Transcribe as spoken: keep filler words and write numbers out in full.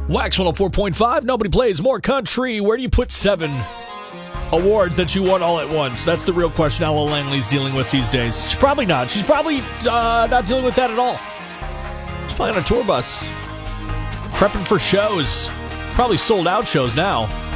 Wax one oh four point five, nobody plays more country. Where do you put seven awards that you won all at once? That's the real question Ella Langley's dealing with these days. She's probably not. She's probably uh, not dealing with that at all. She's probably on a tour bus, prepping for shows. Probably sold out shows now.